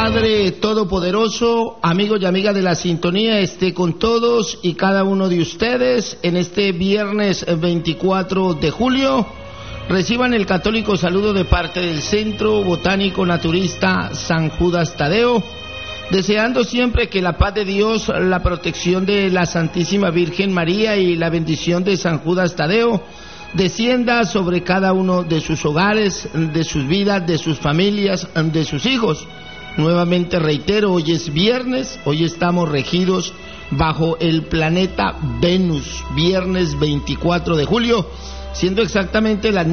Padre Todopoderoso, amigos y amigas de la sintonía, esté con todos y cada uno de ustedes en este viernes 24 de julio. Reciban el católico saludo de parte del Centro Botánico Naturista San Judas Tadeo, deseando siempre que la paz de Dios, la protección de la Santísima Virgen María y la bendición de San Judas Tadeo descienda sobre cada uno de sus hogares, de sus vidas, de sus familias, de sus hijos. Nuevamente reitero, hoy es viernes, hoy estamos regidos bajo el planeta Venus, viernes 24 de julio, siendo exactamente las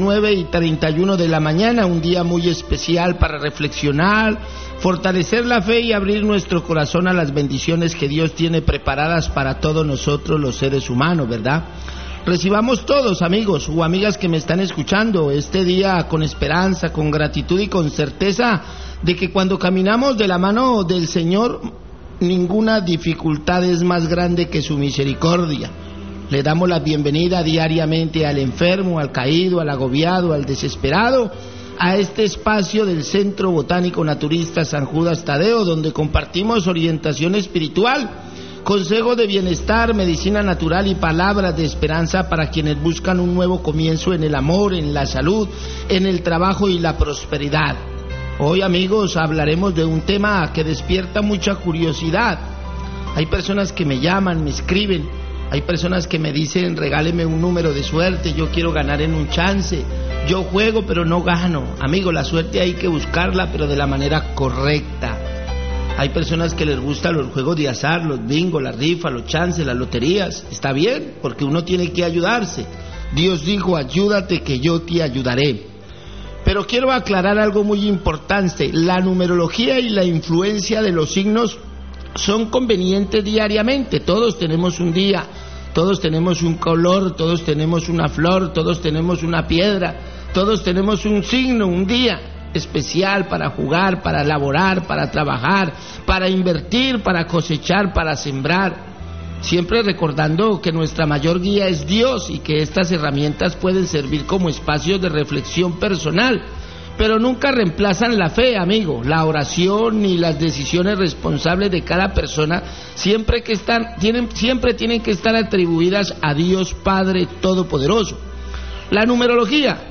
9:31 de la mañana, un día muy especial para reflexionar, fortalecer la fe y abrir nuestro corazón a las bendiciones que Dios tiene preparadas para todos nosotros los seres humanos, ¿verdad? Recibamos todos, amigos o amigas que me están escuchando, este día con esperanza, con gratitud y con certeza de que cuando caminamos de la mano del Señor, ninguna dificultad es más grande que su misericordia. Le damos la bienvenida diariamente al enfermo, al caído, al agobiado, al desesperado, a este espacio del Centro Botánico Naturista San Judas Tadeo, donde compartimos orientación espiritual, consejo de bienestar, medicina natural y palabras de esperanza para quienes buscan un nuevo comienzo en el amor, en la salud, en el trabajo y la prosperidad. Hoy, amigos, hablaremos de un tema que despierta mucha curiosidad. Hay personas que me llaman, me escriben, hay personas que me dicen, regáleme un número de suerte, yo quiero ganar en un chance, yo juego pero no gano. Amigo, la suerte hay que buscarla, pero de la manera correcta. Hay personas que les gustan los juegos de azar, los bingos, las rifas, los chances, las loterías. Está bien, porque uno tiene que ayudarse. Dios dijo, ayúdate que yo te ayudaré. Pero quiero aclarar algo muy importante. La numerología y la influencia de los signos son convenientes diariamente. Todos tenemos un día, todos tenemos un color, todos tenemos una flor, todos tenemos una piedra, todos tenemos un signo, un día especial para jugar, para laborar, para trabajar, para invertir, para cosechar, para sembrar. Siempre recordando que nuestra mayor guía es Dios y que estas herramientas pueden servir como espacios de reflexión personal, pero nunca reemplazan la fe, amigo. La oración ni las decisiones responsables de cada persona siempre tienen que estar atribuidas a Dios Padre Todopoderoso. La numerología